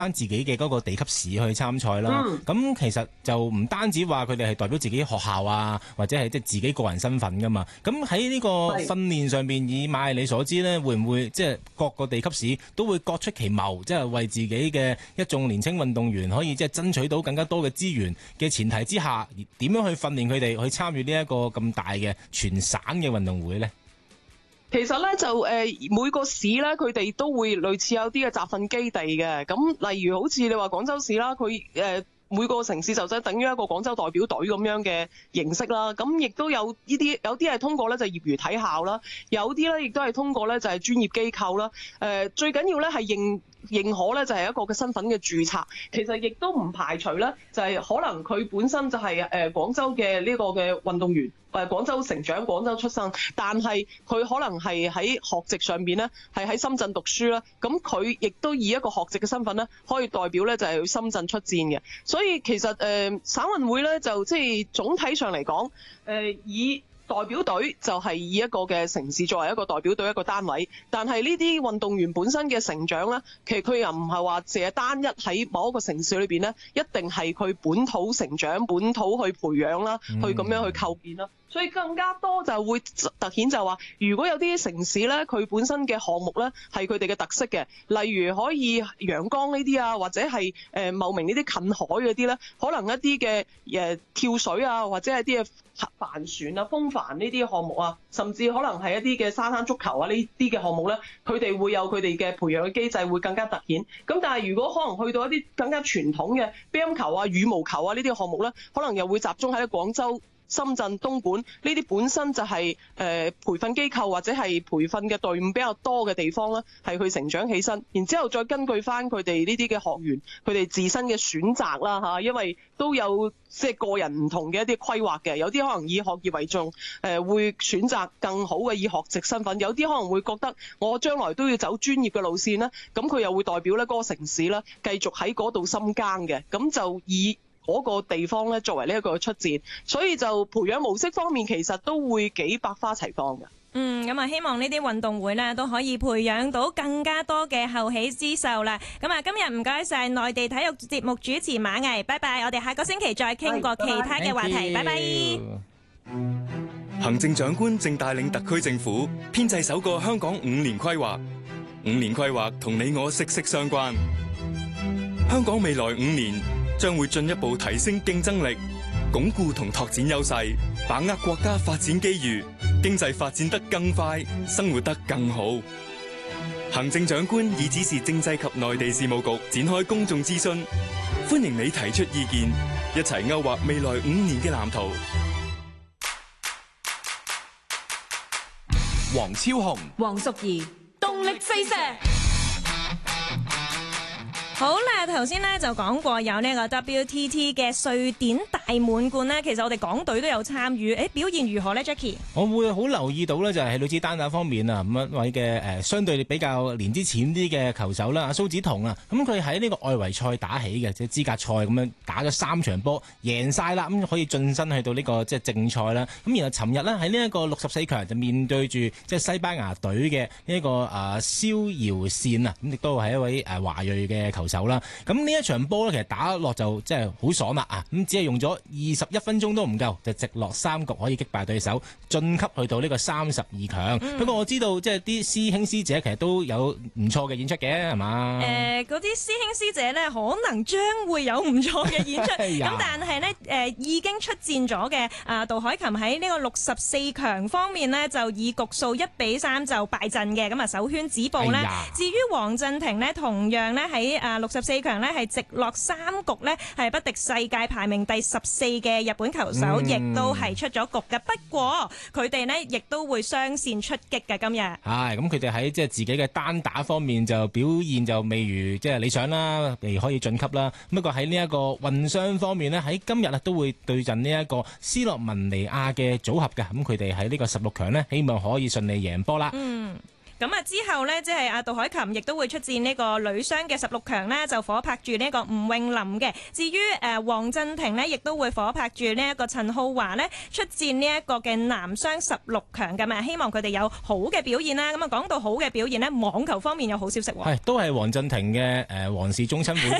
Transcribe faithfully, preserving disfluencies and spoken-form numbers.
自己嘅嗰個地級市去參賽啦。咁、嗯、其實就唔單止話佢哋係代表自己學校啊，或者係即係自己個人身份噶嘛。咁喺呢個訓練上邊，以馬愛你所知呢，會唔會即係各個地級市都會各出其謀，即係為自己嘅一眾年青運動員可以即係爭取到更加多嘅資源嘅前提之下，點樣去訓練佢哋去參與呢一個咁大嘅全省嘅運動會呢？ 其實咧就誒、呃、每個市咧佢哋都會類似有啲嘅集訓基地嘅，咁例如好似你話廣州市啦，佢誒、呃、每個城市就即係等於一個廣州代表隊咁樣嘅形式啦。咁亦都有呢啲有啲係通過咧就業餘體校啦，有啲咧亦都係通過咧就係專業機構啦。誒、呃、最緊要咧係認認可咧就係一個嘅身份嘅註冊，其實亦都唔排除咧就係可能佢本身就係誒廣州嘅呢個嘅運動員。誒廣州成長、廣州出生，但係佢可能係喺學籍上邊咧，係喺深圳讀書啦。咁佢亦都以一個學籍嘅身份咧，可以代表咧就係去深圳出戰嘅。所以其實誒、呃、省運會咧就即係總體上嚟講，誒、呃、以代表隊就係以一個嘅城市作為一個代表隊一個單位，但係呢啲運動員本身嘅成長咧，其實佢又唔係話淨係單一喺某一個城市裏邊咧，一定係佢本土成長、本土去培養啦，去咁樣去構建啦。所以更加多就會突顯就話，如果有啲城市咧，佢本身嘅項目咧係佢哋嘅特色嘅，例如可以陽江呢啲啊，或者係誒茂名呢啲近海嗰啲咧，可能一啲嘅誒跳水啊，或者係啲嘅帆船啊、風帆呢啲項目啊，甚至可能係一啲嘅沙灘足球啊呢啲嘅項目咧，佢哋會有佢哋嘅培養嘅機制會更加突顯。咁但係如果可能去到一啲更加傳統嘅乒乓球啊、羽毛球啊呢啲項目咧，可能又會集中喺廣州、深圳、東莞呢啲本身就係、是、誒、呃、培訓機構或者係培訓嘅隊伍比較多嘅地方啦，係去成長起身，然之後再根據翻佢哋呢啲嘅學員佢哋自身嘅選擇啦嚇，因為都有即係個人唔同嘅一啲規劃嘅，有啲可能以學業為重，誒、呃、會選擇更好嘅以學籍身份，有啲可能會覺得我將來都要走專業嘅路線啦，咁佢又會代表咧嗰個城市啦，繼續喺嗰度深耕嘅，咁就以嗰個地方咧作為呢一個出戰，所以就培養模式方面其實都會幾百花齊放嘅。 嗯，咁啊，希望呢啲運動會呢都可以培養到更加多嘅後起之秀啦。咁啊，今日唔該晒內地體育節目主持馬毅，拜拜。我哋下個星期再傾過其他嘅話題，拜拜。 行政長官正帶領特區政府編製首個香港五年規劃，五年規劃同你我息息相關。香港未來五年將會進一步提升競爭力，鞏固同拓展優勢，把握國家發展機遇，經濟發展得更快，生活得更好。行政長官已指示政制及內地事務局展開公眾諮詢，歡迎你提出意見，一齊勾畫未來五年嘅藍圖。 黃超雄、 黃淑儀，動力四射。 好啦，頭先咧就講過有呢個 W T T 嘅瑞典大滿貫咧，其實我哋港隊都有參與，誒表現如何咧 Jackie？ 我會好留意到咧，就係喺女子單打方面啊，咁一位嘅誒相對比較年資淺啲嘅球手啦，阿蘇子彤啊，咁佢喺呢個外圍賽打起嘅，即係資格賽咁樣打咗三場波，贏晒啦，咁可以晉身去到呢個即係正賽啦。咁然後尋日咧喺呢一個六十四強就面對住即係西班牙隊嘅呢一個誒蕭堯善啊，咁亦都係一位誒華裔嘅球手啦，咁呢一場波咧，其實打落就即係好爽啦啊！咁只係用咗二十一分鐘都唔夠，就直落三局可以擊敗對手，晉級去到呢個三十二強。嗯、不過我知道即係啲師兄師姐其實都有唔錯嘅演出嘅，係嘛？誒、 呃，嗰啲師兄師姐咧，可能將會有唔錯嘅演出。咁、哎、但係呢，誒、呃、已經出戰咗嘅啊杜凱琹喺呢個六十四強方面呢，就以局數一比三就敗陣嘅，咁啊首圈止步呢。哎、至於黃鎮廷呢，同樣呢喺啊六十四強呢係直落三局呢係不敵世界排名第十四嘅日本球手，亦、嗯、都係出咗局嘅。不過佢哋呢亦都會雙線出擊嘅今日。 係咁，佢哋喺即係自己嘅單打方面就表現就未如即係理想啦，未可以晉級啦。不過喺呢一個混雙方面呢，喺今日啊都會對陣呢一個斯洛文尼亞嘅組合嘅。咁佢哋喺呢個十六強呢，希望可以順利贏波啦。嗯。 咁啊之後呢，即係阿杜凱琹亦都會出戰呢個女雙嘅十六強呢，就夥拍住呢一個吳詠琳嘅。至於誒黃鎮廷呢，亦都會夥拍住呢一個陳浩華呢，出戰呢一個嘅男雙十六強嘅嘛。希望佢哋有好嘅表現啦。咁啊講到好嘅表現呢，網球方面有好消息喎。 係都係黃鎮廷嘅誒皇氏宗親會